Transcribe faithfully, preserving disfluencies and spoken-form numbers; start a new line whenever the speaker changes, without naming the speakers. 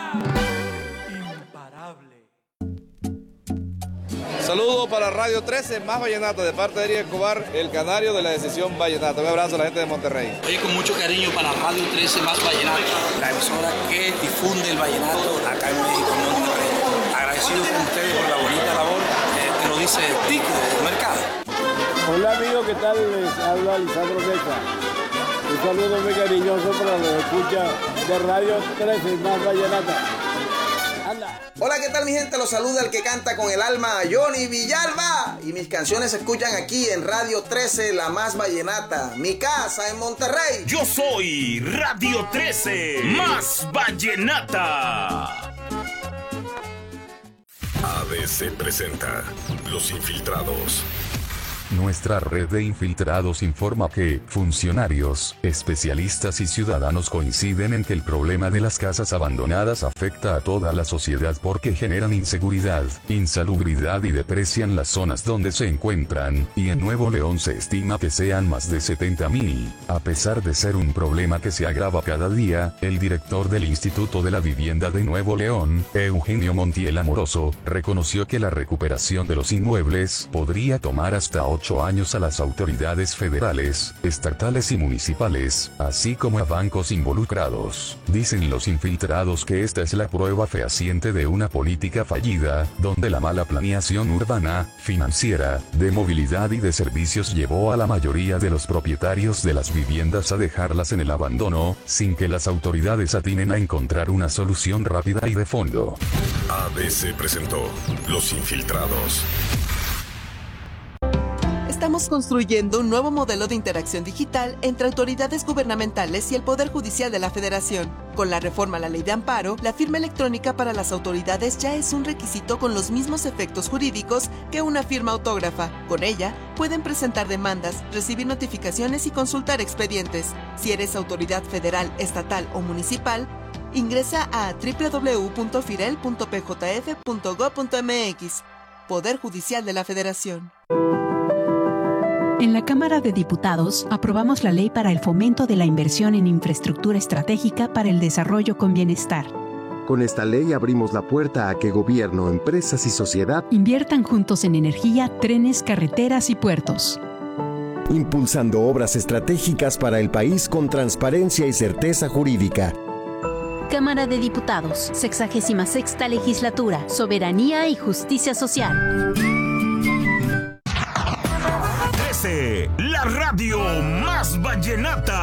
Imparable.
Saludos para Radio trece, más vallenata, de parte de Eric Escobar, el canario de la decisión vallenata. Un abrazo a la gente de Monterrey.
Oye, con mucho cariño para Radio trece, más vallenata. La emisora que difunde el vallenato acá en México, en Monterrey. Agradecido con ustedes por la bonita labor, eh, que lo dice Tic del mercado.
Hola amigos, ¿qué tal? Les habla Lisandro Mesa. Un saludo muy cariñoso para los que escuchan de Radio trece, más vallenata. Anda.
Hola, ¿qué tal mi gente? Los saluda el que canta con el alma, Johnny Villalba. Y mis canciones se escuchan aquí en Radio trece, la más vallenata. Mi casa en Monterrey.
Yo soy Radio trece, más vallenata.
A B C presenta Los Infiltrados.
Nuestra red de infiltrados informa que funcionarios, especialistas y ciudadanos coinciden en que el problema de las casas abandonadas afecta a toda la sociedad porque generan inseguridad, insalubridad y deprecian las zonas donde se encuentran, y en Nuevo León se estima que sean más de setenta mil. A pesar de ser un problema que se agrava cada día, el director del Instituto de la Vivienda de Nuevo León, Eugenio Montiel Amoroso, reconoció que la recuperación de los inmuebles podría tomar hasta ocho años a las autoridades federales, estatales y municipales, así como a bancos involucrados. Dicen los infiltrados que esta es la prueba fehaciente de una política fallida, donde la mala planeación urbana, financiera, de movilidad y de servicios llevó a la mayoría de los propietarios de las viviendas a dejarlas en el abandono, sin que las autoridades atinen a encontrar una solución rápida y de fondo.
A B C presentó Los Infiltrados.
Estamos construyendo un nuevo modelo de interacción digital entre autoridades gubernamentales y el Poder Judicial de la Federación. Con la reforma a la Ley de Amparo, la firma electrónica para las autoridades ya es un requisito con los mismos efectos jurídicos que una firma autógrafa. Con ella, pueden presentar demandas, recibir notificaciones y consultar expedientes. Si eres autoridad federal, estatal o municipal, ingresa a doble u doble u doble u punto firel punto p j f punto gob punto m x. Poder Judicial de la Federación.
En la Cámara de Diputados, aprobamos la Ley para el Fomento de la Inversión en Infraestructura Estratégica para el Desarrollo con Bienestar.
Con esta ley abrimos la puerta a que gobierno, empresas y sociedad
inviertan juntos en energía, trenes, carreteras y puertos.
Impulsando obras estratégicas para el país con transparencia y certeza jurídica.
Cámara de Diputados, sexagésima sexta Legislatura, Soberanía y Justicia Social.
La radio más vallenata.